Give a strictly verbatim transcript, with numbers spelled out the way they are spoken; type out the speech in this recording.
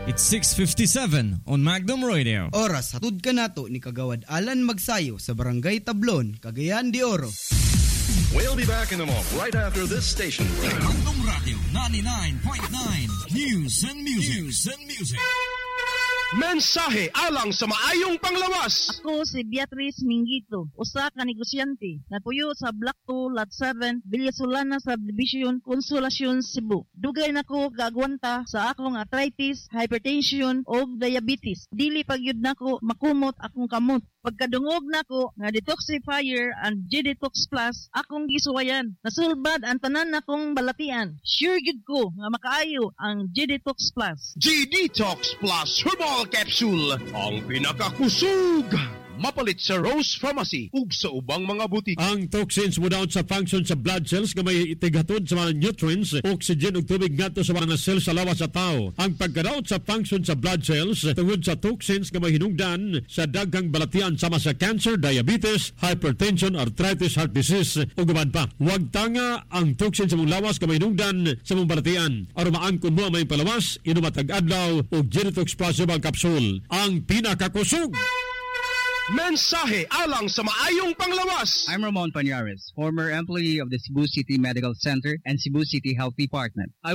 It's six fifty-seven on Magnum Radio. Oras, hatud ka nato ni Kagawad Alan Magsayo sa Barangay Tablon, Cagayan de Oro. We'll be back in a moment, right after this station. Magnum Radio ninety-nine point nine. News and music. News and music. Mensahe alang sa maayong panglawas. Ako si Beatrice Mingito, usa ka negosyante, nagpuyo sa Block two, Lot seven, Villasolana Subdivision, Consolacion, Cebu. Dugay nako gagwanta sa akong arthritis, hypertension o diabetes. Dili pagyud nako makumot akong kamot. Pagkadungog nako nga detoxifier and G-Detox Plus, akong gisuwayan. Nasulbad ang tanan nakong balatian. Sure gid ko nga makaayo ang G-Detox Plus. G-Detox Plus Herbal Capsule, ang pinakakusog. Mapalit sa Rose Pharmacy ug sa ubang mga butik. Ang toxins mo daw sa function sa blood cells nga may itigatod sa mga nutrients, oxygen ug tubig ngadto sa mga cells sa lawas sa tao. Ang pagkadaot sa function sa blood cells tungod sa toxins nga may hinungdan sa daghang balatian sama sa cancer, diabetes, hypertension, arthritis, heart disease ug uban pa. Huwag tanga ang toxins sa mong lawas nga may hinungdan sa mong balatian. Aron maangkon mo ang may palawas, inom matag adlaw og G-Detox Plus Herbal Capsule, ang pinakakusog. Mensahe alang sa maayong panglawas. I'm Ramon Pañares, former employee of the Cebu City Medical Center and Cebu City Health Department. I